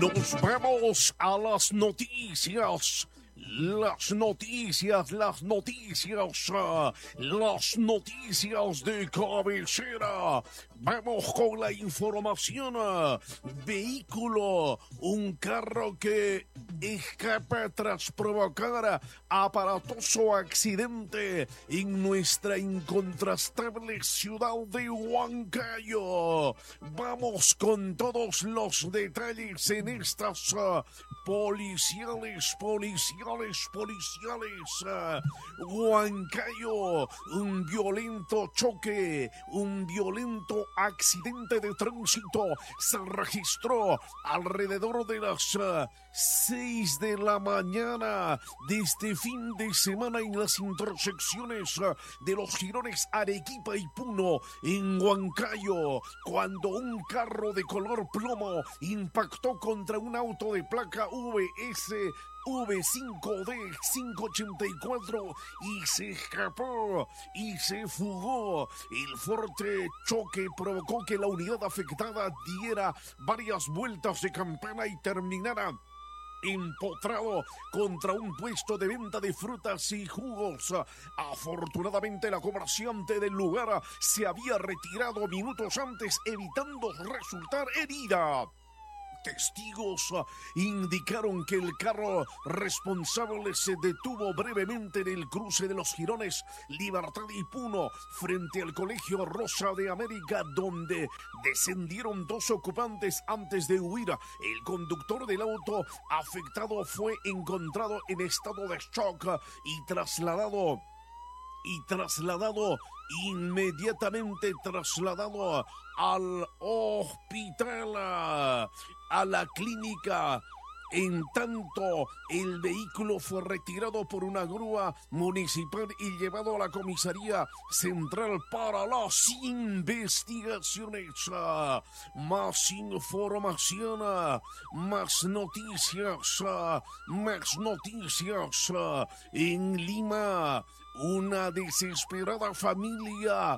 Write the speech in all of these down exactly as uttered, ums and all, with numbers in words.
Nos vamos a las noticias. Las noticias, las noticias, uh, las noticias de cabecera. Vamos con la información. Uh, vehículo, un carro que escapa tras provocar aparatoso accidente en nuestra incontrastable ciudad de Huancayo. Vamos con todos los detalles en estas uh, policiales, policiales, policiales. Uh, Huancayo, un violento choque, un violento accidente de tránsito se registró alrededor de las uh, seis de la mañana de este fin de semana en las intersecciones uh, de los jirones Arequipa y Puno en Huancayo, cuando un carro de color plomo impactó contra un auto de placa V S V cinco D quinientos ochenta y cuatro y se escapó y se fugó. El fuerte choque provocó que la unidad afectada diera varias vueltas de campana y terminara empotrado contra un puesto de venta de frutas y jugos. Afortunadamente, la comerciante del lugar se había retirado minutos antes, evitando resultar herida. Testigos uh, indicaron que el carro responsable se detuvo brevemente en el cruce de los jirones Libertad y Puno frente al Colegio Rosa de América, donde descendieron dos ocupantes antes de huir. El conductor del auto afectado fue encontrado en estado de shock uh, y trasladado y trasladado inmediatamente trasladado al hospital, a la clínica. En tanto, el vehículo fue retirado por una grúa municipal y llevado a la comisaría central para las investigaciones. Más información, más noticias, más noticias. En Lima, una desesperada familia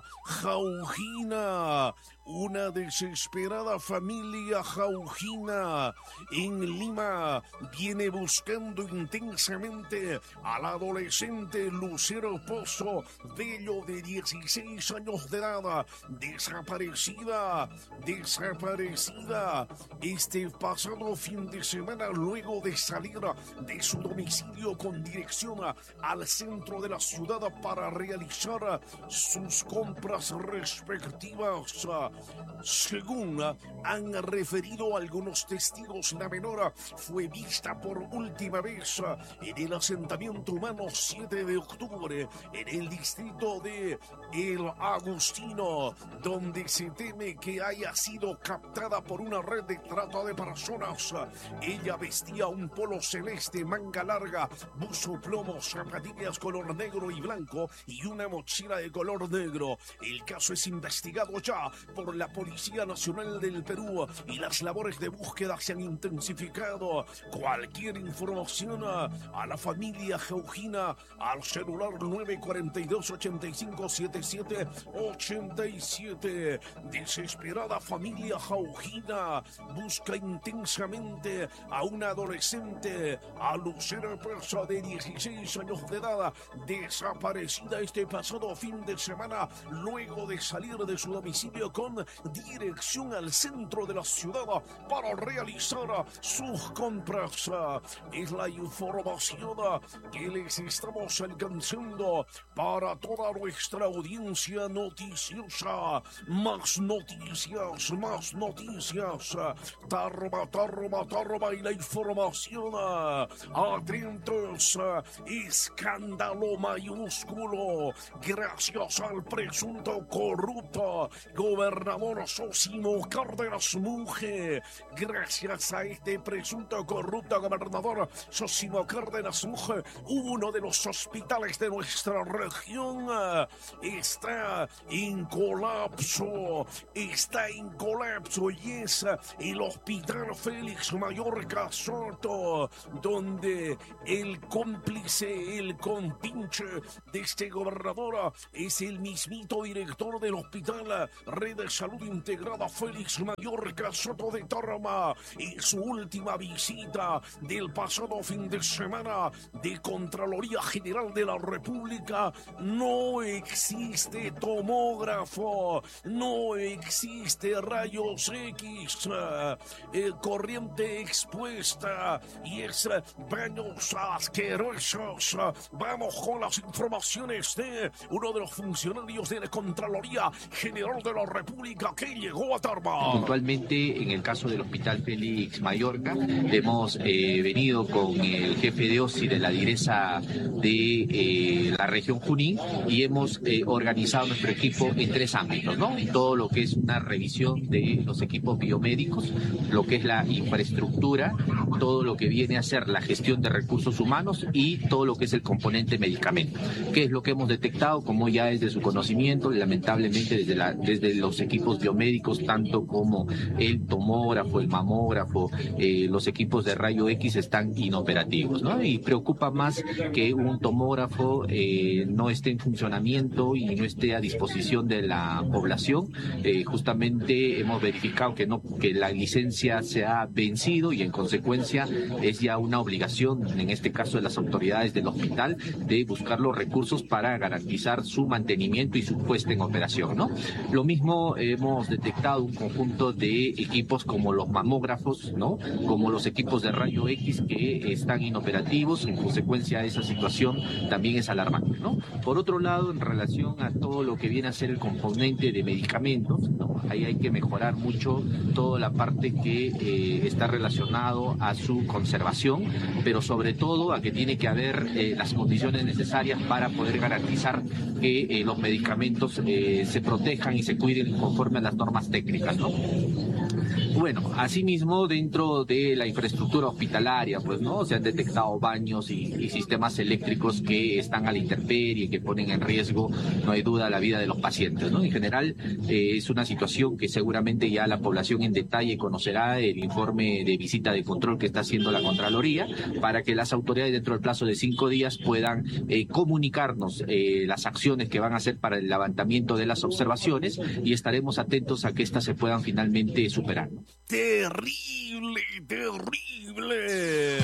jaujina, una desesperada familia jaujina en Lima viene buscando intensamente al adolescente Lucero Pozo Bello, de dieciséis años de edad, desaparecida, desaparecida este pasado fin de semana luego de salir de su domicilio con dirección al centro de la ciudad para realizar sus compras respectivas. Según han referido algunos testigos, la menor fue vista por última vez en el asentamiento humano siete de octubre, en el distrito de El Agustino, donde se teme que haya sido captada por una red de trata de personas. Ella vestía un polo celeste, manga larga, buzo plomo, zapatillas color negro y blanco y una mochila de color negro. El caso es investigado ya por la Policía Nacional del Perú y las labores de búsqueda se han intensificado. Cualquier información a la familia jaujina al celular nueve cuatro dos, ocho cinco siete siete ocho siete. Desesperada familia jaujina busca intensamente a una adolescente, a Lucero Pozo, de dieciséis años de edad, desaparecida este pasado fin de semana luego de salir de su domicilio con dirección al centro de la ciudad para realizar sus compras. Es la información que les estamos alcanzando para toda nuestra audiencia noticiosa. Más noticias, más noticias. Tarma, tarma, tarma y la información. Atentos, escándalo mayúsculo gracias al presunto corrupto gobernador Sosimo Cárdenas Monge. Gracias a este presunto corrupto gobernador Sosimo Cárdenas Monge, uno de los hospitales de nuestra región está en colapso, está en colapso y es el Hospital Félix Mayorga Soto, donde el cómplice, el compinche de este gobernador es el mismito director del Hospital Red de Salud Integrada Félix Mayorga Soto de Tarma. En su última visita del pasado fin de semana de Contraloría General de la República, no existe tomógrafo, no existe rayos X, eh, corriente expuesta y es baños asquerosos. Vamos con las informaciones de uno de los funcionarios de la Contraloría General de la República que llegó a Tarma. Puntualmente, en el caso del Hospital Félix Mayorga, hemos eh, venido con el jefe de O S I de la direza de eh, la región Junín y hemos eh, organizado nuestro equipo en tres ámbitos, ¿no? Todo lo que es una revisión de los equipos biomédicos, lo que es la infraestructura, todo lo que viene a ser la gestión de recursos humanos y todo lo que es el componente medicamento. ¿Qué es lo que hemos detectado? Como ya es de su conocimiento, lamentablemente desde, la, desde los equipos biomédicos, tanto como el tomógrafo, el mamógrafo, eh, los equipos de rayo X están inoperativos, ¿no? Y preocupa más que un tomógrafo eh, no esté en funcionamiento y no esté a disposición de la población. Eh, justamente hemos verificado que no, que la licencia se ha vencido y en consecuencia es ya una obligación, en este caso de las autoridades del hospital, de buscar los recursos para garantizar su mantenimiento y su puesta en operación, ¿no? Lo mismo hemos detectado un conjunto de equipos como los mamógrafos, ¿no? Como los equipos de rayo X que están inoperativos. En consecuencia, esa situación también es alarmante, ¿no? Por otro lado, en relación a todo lo que viene a ser el componente de medicamentos, ¿no? Ahí hay que mejorar mucho toda la parte que eh, está relacionado a su conservación, pero sobre todo a que tiene que haber eh, las condiciones necesarias para poder garantizar que eh, los medicamentos eh, se protejan y se cuiden conforme a las normas técnicas, ¿no? Bueno, asimismo, dentro de la infraestructura hospitalaria, pues, ¿no? Se han detectado baños y, y sistemas eléctricos que están a la intemperie, que ponen en riesgo, no hay duda, la vida de los pacientes, ¿no? En general, eh, es una situación que seguramente ya la población en detalle conocerá el informe de visita de control que está haciendo la Contraloría, para que las autoridades dentro del plazo de cinco días puedan eh, comunicarnos eh, las acciones que van a hacer para el levantamiento de las observaciones y estaremos atentos a que éstas se puedan finalmente superar. Terrible, terrible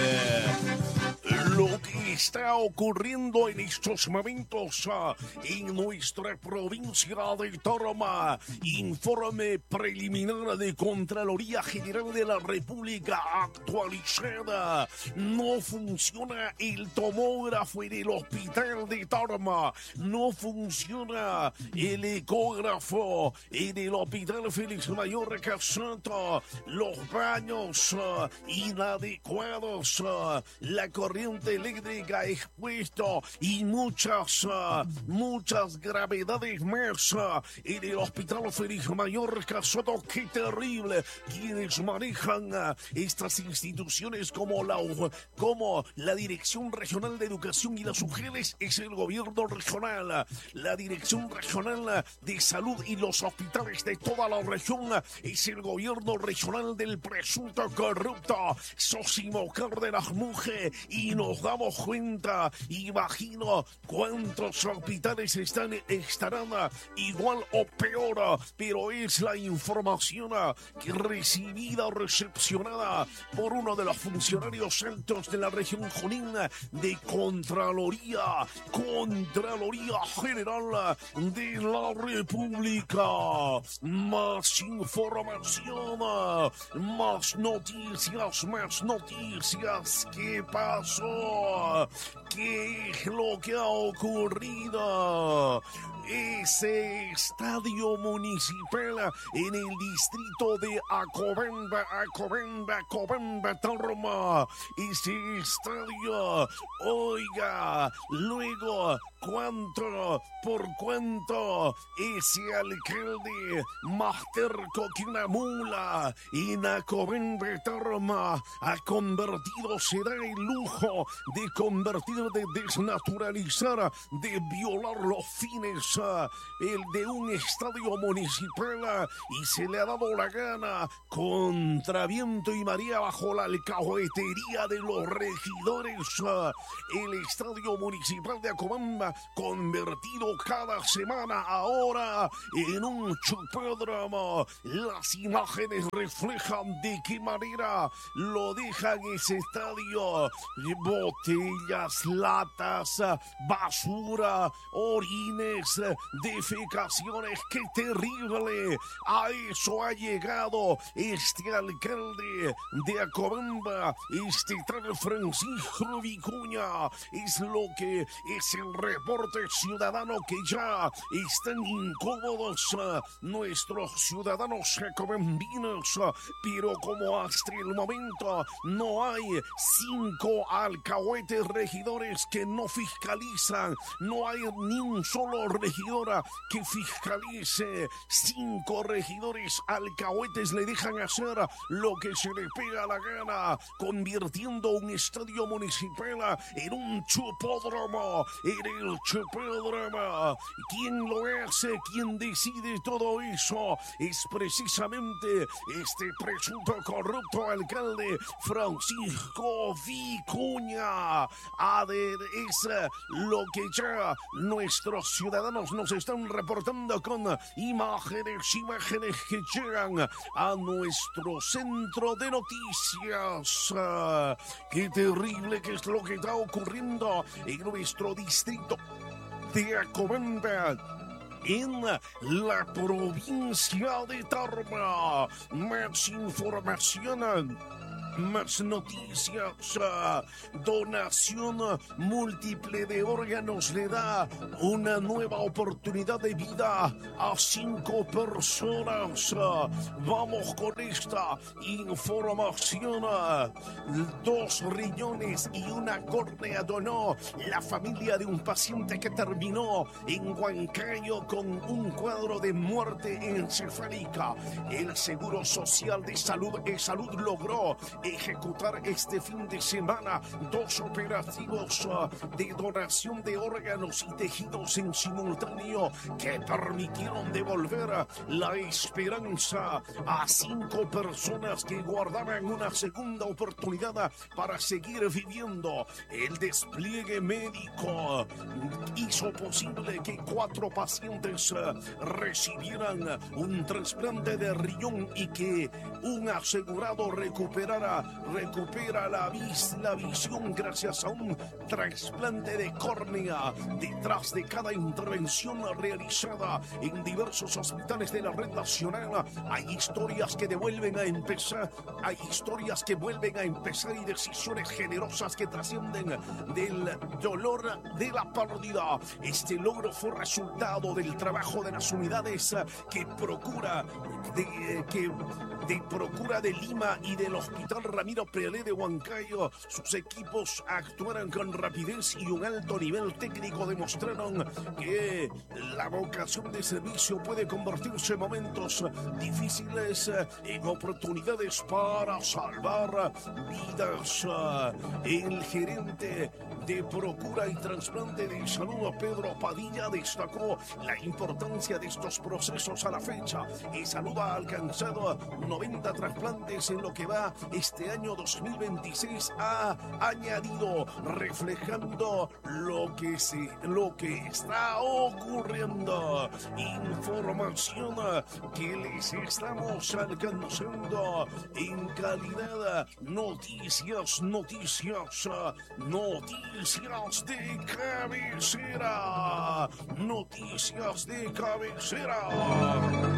lo que está ocurriendo en estos momentos uh, en nuestra provincia de Tarma. Informe preliminar de Contraloría General de la República actualizada. No funciona el tomógrafo en el hospital de Tarma. No funciona el ecógrafo en el hospital Félix Mayorga Soto. Los baños uh, inadecuados. Uh, la corriente eléctrica expuesto y muchas, uh, muchas gravedades más uh, en el hospital Félix Mayorga Soto. ¡Qué terrible! Quienes manejan uh, estas instituciones como la, como la Dirección Regional de Educación y las Mujeres es el gobierno regional. La Dirección Regional de Salud y los hospitales de toda la región es el gobierno regional del presunto corrupto Sosimo Cárdenas Monge. Y nos damos cuenta, imagino cuántos hospitales están, estarán igual o peor, pero es la información que recibida o recepcionada por uno de los funcionarios altos de la región Junín de Contraloría, Contraloría General de la República. Más información, más noticias, más noticias. ¿Qué pasó? ¿Qué es lo que ha ocurrido? Ese estadio municipal en el distrito de Acobamba, Acobamba, Acobamba, Tarma. Ese estadio, oiga, luego, ¿cuánto, por cuánto ese alcalde más terco que una mula en Acobamba, Tarma ha convertido, se da el lujo de convertir, de desnaturalizar, de violar los fines uh, el de un estadio municipal uh, y se le ha dado la gana contra viento y marea bajo la alcahuetería de los regidores. Uh, el estadio municipal de Acobamba convertido cada semana ahora en un chupódromo. Las imágenes reflejan de qué manera lo dejan ese estadio. Botellas, latas, basura, orines, defecaciones. ¡Qué terrible! A eso ha llegado este alcalde de Acobamba, este tal Francisco Vicuña. Es lo que es el reporte ciudadano, que ya están incómodos uh, nuestros ciudadanos acobambinos, uh, pero como hasta el momento no hay cinco alcahuetes regidores que no fiscalizan, no hay ni un solo regidor que fiscalice, cinco regidores alcahuetes le dejan hacer lo que se le pega la gana, convirtiendo un estadio municipal en un chupódromo, en el chupódromo. ¿Quién lo hace? ¿Quién decide todo eso? Es precisamente este presunto corrupto alcalde Francisco Vicuña. A ver, es lo que ya nuestros ciudadanos nos están reportando con imágenes, imágenes que llegan a nuestro centro de noticias. Qué terrible que es lo que está ocurriendo en nuestro distrito de Acobamba, en la provincia de Tarma. Más información, más noticias. Uh, donación múltiple de órganos le da una nueva oportunidad de vida a cinco personas. Uh, vamos con esta información. Uh, dos riñones y una córnea donó la familia de un paciente que terminó en Huancayo con un cuadro de muerte encefálica. El Seguro Social de Salud, de Salud logró ejecutar este fin de semana dos operativos uh, de donación de órganos y tejidos en simultáneo que permitieron devolver la esperanza a cinco personas que guardaban una segunda oportunidad para seguir viviendo. El despliegue médico hizo posible que cuatro pacientes uh, recibieran un trasplante de riñón y que un asegurado recuperara recupera la, vis, la visión gracias a un trasplante de córnea. Detrás de cada intervención realizada en diversos hospitales de la red nacional hay historias que devuelven a empezar, hay historias que vuelven a empezar y decisiones generosas que trascienden del dolor de la pérdida. Este logro fue resultado del trabajo de las unidades que procura de, que de Procura de Lima y del Hospital Ramiro Pelé de Huancayo. Sus equipos actuaron con rapidez y un alto nivel técnico. Demostraron que la vocación de servicio puede convertirse en momentos difíciles en oportunidades para salvar vidas. El gerente de Procura y Trasplante de Salud, Pedro Padilla, destacó la importancia de estos procesos a la fecha. Y Salud ha alcanzado noventa trasplantes en lo que va este año dos mil veintiséis, ha añadido, reflejando lo que se, lo que está ocurriendo. Información que les estamos alcanzando en calidad noticias, noticias, noticias de cabecera, noticias de cabecera.